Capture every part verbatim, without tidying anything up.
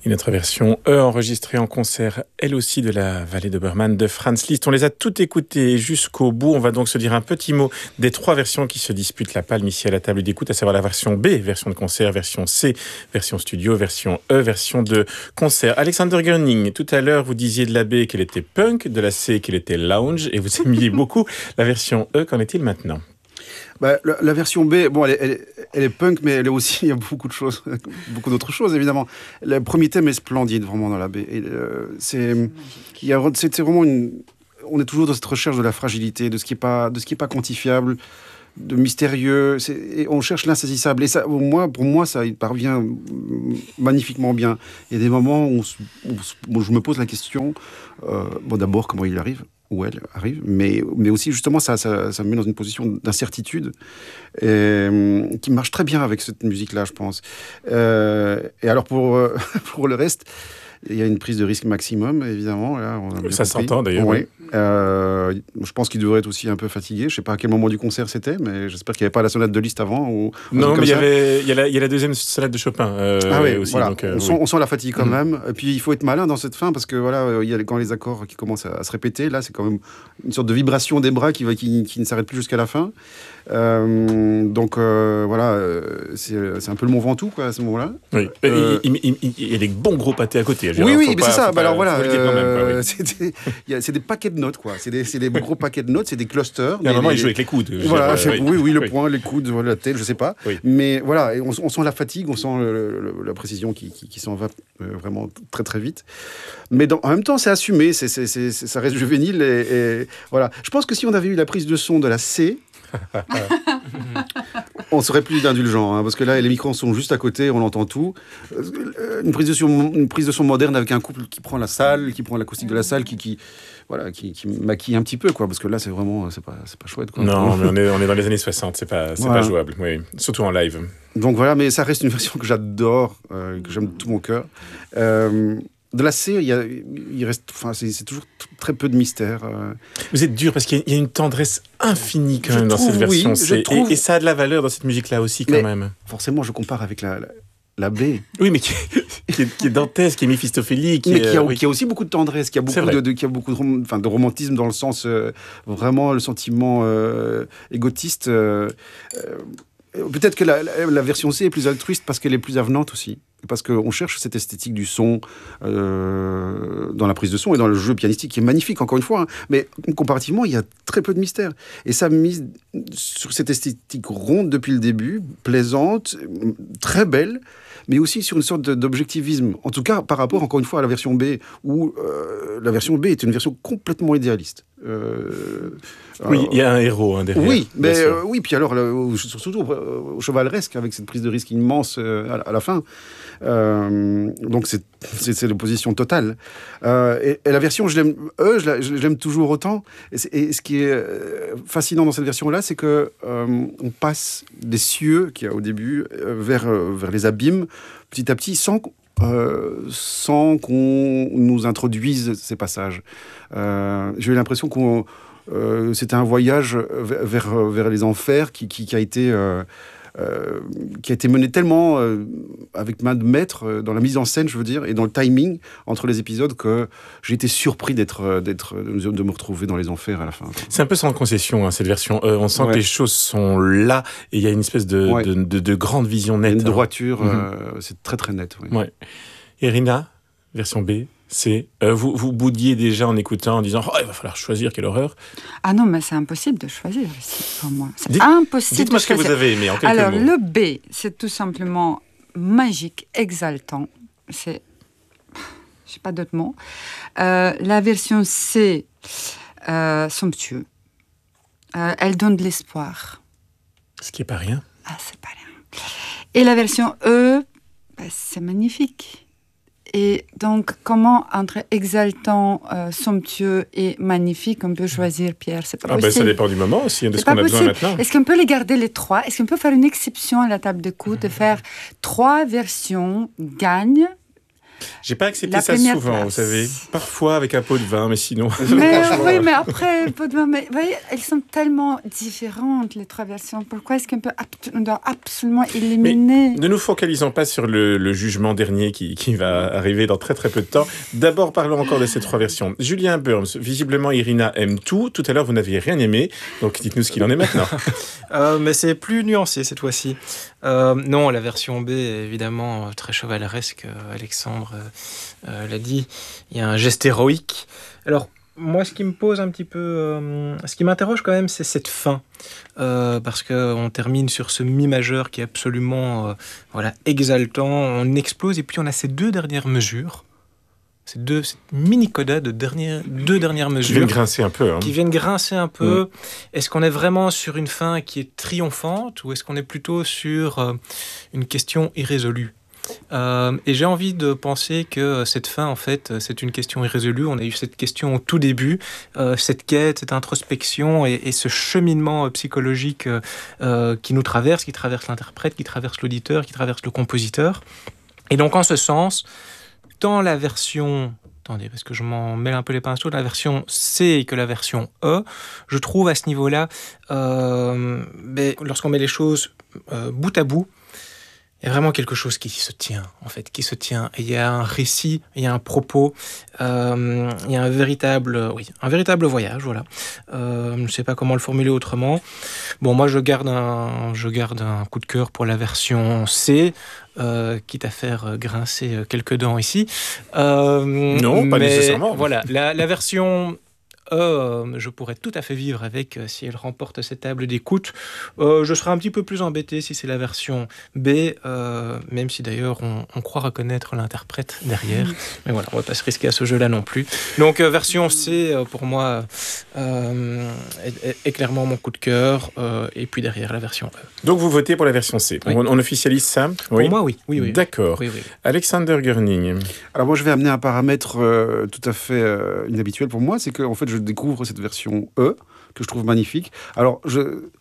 Et notre version E enregistrée en concert, elle aussi de la vallée d'Obermann de Franz Liszt. On les a toutes écoutées jusqu'au bout. On va donc se dire un petit mot des trois versions qui se disputent la palme ici à la table d'écoute, à savoir la version B, version de concert, version C, version studio, version E, version de concert. Alexander Görning, tout à l'heure, vous disiez de la B qu'elle était punk, de la C qu'elle était lounge, et vous aimiez beaucoup la version E. Qu'en est-il maintenant ? Bah, la, la version B, bon, elle est, elle, est, elle est punk, mais elle est aussi, il y a beaucoup de choses, beaucoup d'autres choses, évidemment. Le premier thème est splendide, vraiment, dans la B. Et, euh, c'est, il y a, c'est, c'est vraiment une, on est toujours dans cette recherche de la fragilité, de ce qui est pas, de ce qui est pas quantifiable, de mystérieux. C'est, et on cherche l'insaisissable. Et ça, moi, pour moi, ça il parvient magnifiquement bien. Il y a des moments où, où, où je me pose la question, euh, bon, d'abord, comment il arrive? Où elle arrive, mais, mais aussi justement ça, ça, ça me met dans une position d'incertitude et, qui marche très bien avec cette musique-là, je pense. Euh, et alors pour, euh, pour le reste, il y a une prise de risque maximum, évidemment. Là, on a bien ça compris. s'entend d'ailleurs. Oui. Euh, je pense qu'il devrait être aussi un peu fatigué. Je ne sais pas à quel moment du concert c'était, mais j'espère qu'il n'y avait pas la sonate de Liszt avant. Ou, non, mais il y, avait, il, y a la, il y a la deuxième sonate de Chopin euh, ah oui, aussi. Voilà. Donc, euh, on, oui. sent, on sent la fatigue quand mmh. même. Et puis il faut être malin dans cette fin parce que voilà, il y a quand les accords qui commencent à, à se répéter, là c'est quand même une sorte de vibration des bras qui, va, qui, qui ne s'arrête plus jusqu'à la fin. Euh, donc euh, voilà, c'est, c'est un peu le Mont Ventoux quoi, à ce moment-là. Oui. Euh, il, il, il, il y a des bons gros pâtés à côté. Oui, oui, mais pas, c'est ça. Bah alors voilà, euh, même, oui. c'est, des, y a, c'est des paquets de notes quoi. C'est des, c'est des gros paquets de notes, c'est des clusters. Il y a un moment, les, il joue avec les coudes. Voilà, dire, euh, oui, oui, oui, le oui. poing, les coudes, la tête, je sais pas. Oui. Mais voilà, on, on sent la fatigue, on sent le, le, la précision qui, qui, qui s'en va vraiment très très vite. Mais dans, en même temps, c'est assumé, c'est, c'est, c'est, c'est, ça reste juvénile et, et voilà. Je pense que si on avait eu la prise de son de la C. On serait plus indulgent, hein, parce que là, les micros sont juste à côté, on entend tout. Une prise de son, une prise de son moderne avec un couple qui prend la salle, qui prend l'acoustique de la salle, qui, qui, voilà, qui, qui maquille un petit peu, quoi, parce que là, c'est vraiment, c'est pas, c'est pas chouette, quoi. Non, mais on est, on est dans les années soixante, c'est pas, c'est voilà. pas jouable, oui, surtout en live. Donc voilà, mais ça reste une version que j'adore, euh, que j'aime de tout mon cœur. Euh, De la C, il, y a, il reste, enfin, c'est, c'est toujours t- très peu de mystère. Euh. Vous êtes dur parce qu'il y a une tendresse infinie quand je même dans trouve, cette version oui, C. trouve... Et, et ça a de la valeur dans cette musique-là aussi quand mais même. Forcément, je compare avec la, la, la B. Oui, mais qui est, qui est, qui est dantesque, qui est méphistophélique. Mais qui, qui, a, euh, oui. qui a aussi beaucoup de tendresse, qui a beaucoup, de, de, qui a beaucoup de, rom- enfin, de romantisme dans le sens, euh, vraiment le sentiment euh, égotiste. Euh, euh, peut-être que la, la, la version C est plus altruiste parce qu'elle est plus avenante aussi. Parce qu'on cherche cette esthétique du son euh, dans la prise de son et dans le jeu pianistique qui est magnifique, encore une fois. Hein. Mais comparativement, il y a très peu de mystère. Et ça mise sur cette esthétique ronde depuis le début, plaisante, très belle, mais aussi sur une sorte d'objectivisme. En tout cas, par rapport, encore une fois, à la version B, où euh, la version B est une version complètement idéaliste. Euh, oui, il y a un héros hein, derrière. Oui, mais euh, oui, puis alors, le, surtout au chevaleresque, avec cette prise de risque immense euh, à, la, à la fin. Euh, donc c'est, c'est, c'est l'opposition totale. Euh, et, et la version, je l'aime, eux, je, la, je l'aime toujours autant. Et, et ce qui est fascinant dans cette version-là, c'est que euh, on passe des cieux qu'il y a au début vers vers les abîmes, petit à petit, sans Euh, sans qu'on nous introduise ces passages. Euh, j'ai eu l'impression qu'on euh, c'était un voyage vers, vers, vers les enfers qui, qui, qui a été euh, euh, qui a été mené tellement euh, avec main de maître euh, dans la mise en scène, je veux dire, et dans le timing entre les épisodes que j'ai été surpris d'être, d'être, de me retrouver dans les enfers à la fin. C'est un peu sans concession, hein, cette version. Euh, on sent ouais. que les choses sont là et il y a une espèce de, ouais. de, de, de grande vision nette. Une droiture, hein. euh, mm-hmm. c'est très très net. Oui. Ouais. Irina, version B. C'est, euh, vous, vous boudiez déjà en écoutant, en disant oh, il va falloir choisir, quelle horreur. Ah non, mais c'est impossible de choisir ici, pour moi. C'est Dites, impossible dites-moi de ce que choisir. vous avez aimé en quelques Alors, mots. Alors, le B, c'est tout simplement magique, exaltant. C'est. Je sais pas d'autres mots. Euh, la version C, euh, somptueux. Euh, elle donne de l'espoir. Ce qui n'est pas rien. Ah, c'est pas rien. Et la version E, bah, c'est magnifique. Et donc, comment entre exaltant, euh, somptueux et magnifique, on peut choisir, Pierre? C'est pas ah possible. Ben ça dépend du moment aussi, de c'est ce qu'on a possible. besoin maintenant. Est-ce qu'on peut les garder les trois? Est-ce qu'on peut faire une exception à la table d'écoute, de faire trois versions gagnent J'ai pas accepté La ça première souvent, place. vous savez. Parfois avec un pot de vin, mais sinon. Mais oui, mais après, pot de vin, mais, vous voyez, elles sont tellement différentes, les trois versions. Pourquoi est-ce qu'on peut, abs- on doit absolument éliminer? Ne nous focalisons pas sur le, le jugement dernier qui, qui va arriver dans très très peu de temps. D'abord, parlons encore de ces trois versions. Julien Burns, visiblement Irina aime tout. Tout à l'heure, vous n'aviez rien aimé. Donc dites-nous ce qu'il en est maintenant. Euh, mais c'est plus nuancé cette fois-ci. Euh, non, la version B est évidemment très chevaleresque. euh, Alexandre euh, euh, l'a dit. Il y a un geste héroïque. Alors, moi, ce qui me pose un petit peu... euh, ce qui m'interroge quand même, c'est cette fin. Euh, parce qu'on termine sur ce mi majeur qui est absolument euh, voilà, exaltant. On explose et puis on a ces deux dernières mesures. Ces deux, cette mini-coda de dernière, deux dernières Je mesures. viens de grincer un peu. Hein. Qui viennent grincer un peu. Mm. Est-ce qu'on est vraiment sur une fin qui est triomphante ou est-ce qu'on est plutôt sur euh, une question irrésolue ? Euh, et j'ai envie de penser que cette fin, en fait, c'est une question irrésolue. On a eu cette question au tout début, euh, cette quête, cette introspection et, et ce cheminement psychologique euh, qui nous traverse, qui traverse l'interprète, qui traverse l'auditeur, qui traverse le compositeur. Et donc, en ce sens, tant la version... Attendez, parce que je m'en mêle un peu les pinceaux, la version C que la version E, je trouve à ce niveau-là, euh, ben, lorsqu'on met les choses euh, bout à bout, il y a vraiment quelque chose qui se tient, en fait, qui se tient. Et il y a un récit, il y a un propos, euh, il y a un véritable, oui, un véritable voyage, voilà. Euh, je ne sais pas comment le formuler autrement. Bon, moi, je garde un, je garde un coup de cœur pour la version C, euh, quitte à faire grincer quelques dents ici. Euh, Non, pas mais nécessairement. Voilà, la, la version Euh, je pourrais tout à fait vivre avec euh, si elle remporte cette table d'écoute. Euh, je serais un petit peu plus embêté si c'est la version B, euh, même si d'ailleurs on, on croit reconnaître l'interprète derrière. Mais voilà, on ne va pas se risquer à ce jeu-là non plus. Donc euh, version C, euh, pour moi, euh, est, est, est clairement mon coup de cœur. Euh, et puis derrière, la version E. Donc vous votez pour la version C. Oui. On, on officialise ça ? Pour Oui. moi, oui. oui, oui D'accord. oui, oui, oui. Alexander Görning. Alors moi, je vais amener un paramètre euh, tout à fait euh, inhabituel pour moi, c'est que en fait, je découvre cette version E que je trouve magnifique. Alors je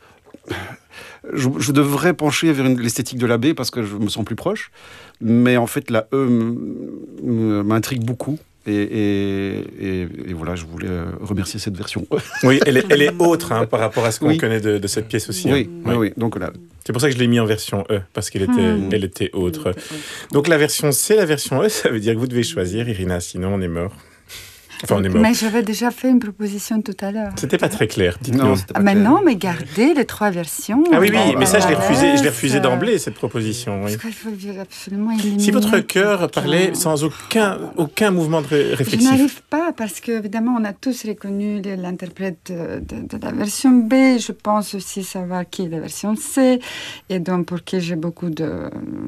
je, je devrais pencher vers une, l'esthétique de la B parce que je me sens plus proche, mais en fait la E m'intrigue beaucoup. Et, et, et, et voilà, je voulais remercier cette version E. Oui, elle est, elle est autre hein, par rapport à ce qu'on Oui. connaît de, de cette pièce aussi. Oui, hein. oui, oui. Donc là, c'est pour ça que je l'ai mis en version E, parce qu'elle était, Hmm. elle était autre. Donc la version C, la version E, ça veut dire que vous devez choisir, Irina, sinon on est mort. Enfin, on est mort. Mais j'avais déjà fait une proposition tout à l'heure. C'était pas très clair, dites-nous. non, c'était pas Ah, mais clair. non, mais gardez les trois versions. Ah oui, oui, Oh, mais ça, je l'ai la refusé, je l'ai refusé reste, d'emblée, cette proposition. Oui. Parce qu'il faut absolument éliminer. Si votre cœur quelqu'un. parlait sans aucun, aucun mouvement de ré- Je réflexif. n'arrive pas parce que évidemment on a tous reconnu le- l'interprète de, de- de la version B. Je pense aussi savoir qui est la version C et donc pour qui j'ai beaucoup de,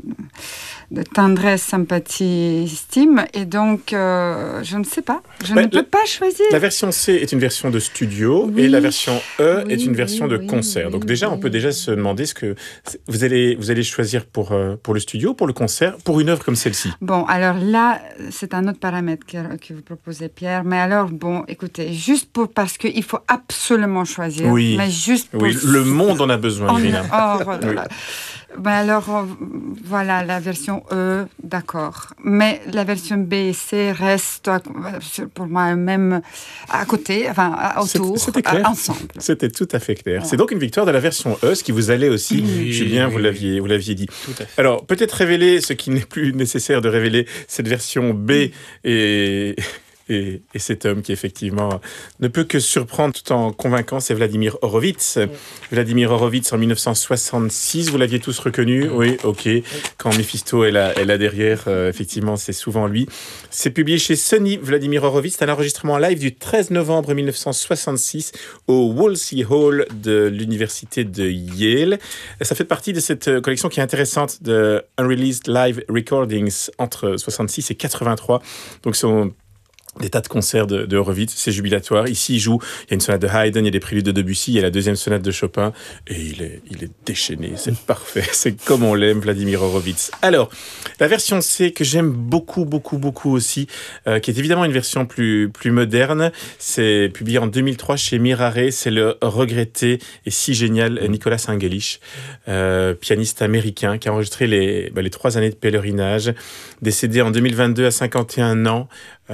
de tendresse, sympathie, estime. Et donc euh, je ne sais pas. Je Bah, ne peux la- pas choisir. La version C est une version de studio Oui. et la version E Oui, est une version oui, de oui, concert. oui, Donc déjà, on oui. peut déjà se demander ce que vous allez, vous allez choisir pour, euh, pour le studio, pour le concert, pour une œuvre comme celle-ci. Bon, alors là, c'est un autre paramètre que, que vous proposez, Pierre. Mais alors, bon, écoutez, juste pour parce qu'il faut absolument choisir. Oui. Mais juste pour... Oui, le monde en a besoin, Oh, Irina. oh, voilà. Oui. Ben alors, euh, voilà, la version E, d'accord. Mais la version B et C reste, euh, pour moi, même à côté, enfin, à- autour, C'était clair. à- ensemble. C'était tout à fait clair. Voilà. C'est donc une victoire de la version E, ce qui vous allait aussi, Oui, Julien, oui, vous oui. l'aviez, vous l'aviez dit. Tout à fait. Alors, peut-être révéler ce qui n'est plus nécessaire de révéler, cette version B et, et, et cet homme qui, effectivement, ne peut que surprendre tout en convaincant, c'est Vladimir Horowitz. Vladimir Horowitz, en dix-neuf cent soixante-six, vous l'aviez tous reconnu ? Oui, ok. Quand Mephisto est là, est là derrière, euh, effectivement, c'est souvent lui. C'est publié chez Sony, Vladimir Horowitz. C'est un enregistrement live du treize novembre mille neuf cent soixante-six au Wolsey Hall de l'université de Yale. Ça fait partie de cette collection qui est intéressante de Unreleased Live Recordings entre soixante-six et quatre-vingt-trois. Donc, son des tas de concerts de, de Horowitz, c'est jubilatoire. Ici, il joue, il y a une sonate de Haydn, il y a des préludes de Debussy, il y a la deuxième sonate de Chopin, et il est, il est déchaîné, c'est parfait, c'est comme on l'aime, Vladimir Horowitz. Alors, la version C, que j'aime beaucoup, beaucoup, beaucoup aussi, euh, qui est évidemment une version plus, plus moderne, c'est publié en deux mille trois chez Mirare, c'est le regretté et si génial Nicolas Angelich, euh, pianiste américain, qui a enregistré les, bah, les trois années de pèlerinage, décédé en deux mille vingt-deux à cinquante et un ans.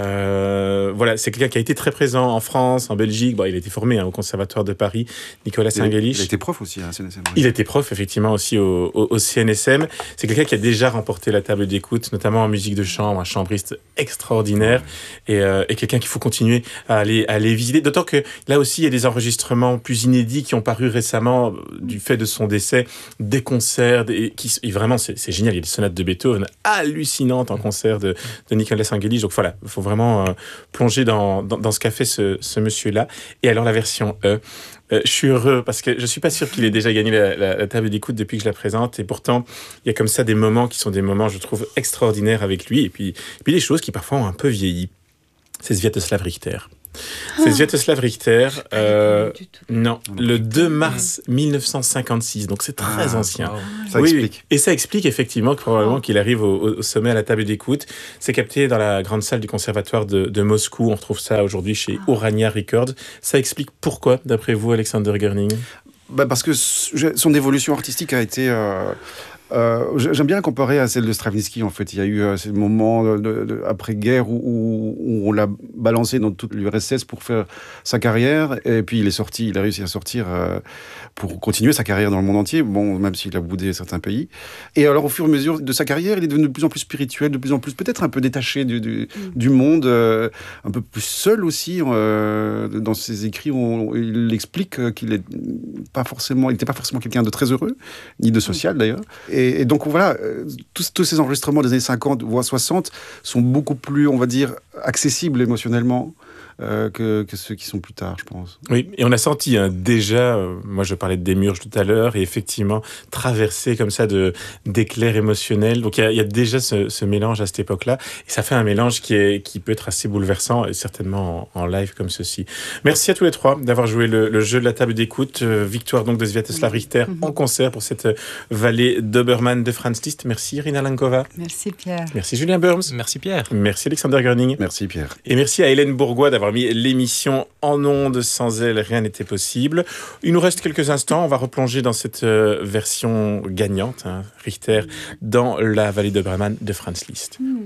Euh, voilà, c'est quelqu'un qui a été très présent en France, en Belgique. Bon, il a été formé hein, au Conservatoire de Paris, Nicolas Angelich. Il a été prof aussi à C N S M. Oui. Il a été prof, effectivement, aussi au, au, au C N S M. C'est quelqu'un qui a déjà remporté la table d'écoute, notamment en musique de chambre, un chambriste extraordinaire, ouais. et, euh, et quelqu'un qu'il faut continuer à aller, à aller visiter. D'autant que là aussi, il y a des enregistrements plus inédits qui ont paru récemment du fait de son décès, des concerts, des, qui, et vraiment, c'est, c'est génial. Il y a des sonates de Beethoven hallucinantes en concert de, de Nicolas Angelich. Donc voilà, il faut vraiment euh, plonger dans, dans, dans ce qu'a fait ce, ce monsieur-là. Et alors la version E, euh, je suis heureux parce que je suis pas sûr qu'il ait déjà gagné la, la, la table d'écoute depuis que je la présente. Et pourtant, il y a comme ça des moments qui sont des moments, je trouve, extraordinaires avec lui. Et puis, et puis des choses qui parfois ont un peu vieilli. C'est Sviatoslav Richter. C'est Sviatoslav Richter, euh, non, le deux mars mille neuf cent cinquante-six, donc c'est très ah, ancien. Wow. Ça oui, explique. Et ça explique effectivement que probablement oh. qu'il arrive au, au sommet à la table d'écoute. C'est capté dans la grande salle du conservatoire de, de Moscou. On retrouve ça aujourd'hui chez Urania Records. Ça explique pourquoi, d'après vous, Alexander Gerning ? Bah parce que son évolution artistique a été... Euh... Euh, j'aime bien la comparer à celle de Stravinsky, en fait. Il y a eu euh, ces moments de, de, de, après-guerre où, où, où on l'a balancé dans toute l'U R S S pour faire sa carrière, et puis il est sorti, il a réussi à sortir euh, pour continuer sa carrière dans le monde entier, bon, même s'il a boudé certains pays. Et alors, au fur et à mesure de sa carrière, il est devenu de plus en plus spirituel, de plus en plus, peut-être un peu détaché du, du, mmh. du monde, euh, un peu plus seul aussi. Euh, dans ses écrits, on, il explique qu'il est pas forcément, il n'était pas forcément quelqu'un de très heureux, ni de social mmh. d'ailleurs. Et Et, et donc voilà, tous, tous ces enregistrements des années cinquante, voire soixante, sont beaucoup plus, on va dire, accessibles émotionnellement euh, que, que ceux qui sont plus tard, je pense. Oui, et on a senti hein, déjà, euh, moi je parlais de Démurge tout à l'heure, et effectivement, traversé comme ça de, d'éclairs émotionnels. Donc il y, y a déjà ce, ce mélange à cette époque-là, et ça fait un mélange qui, est, qui peut être assez bouleversant, et certainement en, en live comme ceci. Merci à tous les trois d'avoir joué le, le jeu de la table d'écoute. Euh, victoire donc de Sviatoslav Richter mm-hmm. en concert pour cette vallée d'Obermann de Franz Liszt. Merci Irina Lankova. Merci Pierre. Merci Julien Burms. Merci Pierre. Merci Alexander Gerning. Merci Pierre. Et merci à Hélène Bourgois d'avoir mis l'émission en ondes. Sans elle, rien n'était possible. Il nous reste quelques instants. On va replonger dans cette euh, version gagnante, hein, Richter, dans la vallée d'Obermann de Franz Liszt. Mmh.